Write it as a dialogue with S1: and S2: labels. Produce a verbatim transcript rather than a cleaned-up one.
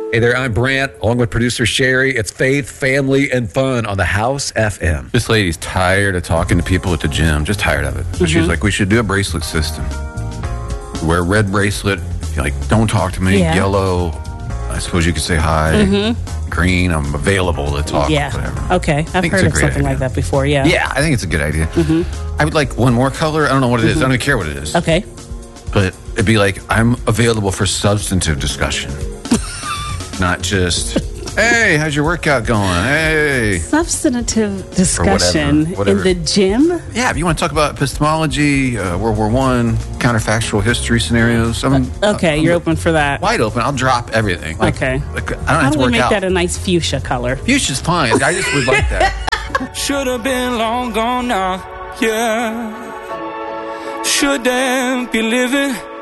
S1: Hey there, I'm Brant, along with producer Sherry. It's faith, family, and fun on the House F M. This lady's tired of talking to people at the gym, just tired of it. So mm-hmm. she's like, we should do a bracelet system. Wear a red bracelet, you're like, don't talk to me. Yeah. Yellow, I suppose you could say hi. Mm-hmm. Green, I'm available to talk.
S2: Yeah.
S1: Whatever.
S2: Okay. I've heard of something idea. like that before. Yeah.
S1: Yeah, I think it's a good idea. Mm-hmm. I would like one more color. I don't know what it mm-hmm. is. I don't even care what it is.
S2: Okay.
S1: But it'd be like, I'm available for substantive discussion. Not just, hey, how's your workout going? Hey.
S2: Substantive discussion
S1: whatever, whatever.
S2: in the gym?
S1: Yeah, if you want to talk about epistemology, uh, World War One, counterfactual history scenarios. I'm,
S2: uh, okay,
S1: I'm,
S2: you're
S1: I'm
S2: open for that.
S1: Wide open. I'll drop everything. Like,
S2: okay.
S1: Like, I don't
S2: How
S1: have
S2: do
S1: to
S2: we
S1: work
S2: make
S1: out.
S2: that a nice fuchsia color?
S1: Fuchsia's fine. I just would like that.
S3: Should have been long gone now, yeah. Shouldn't be living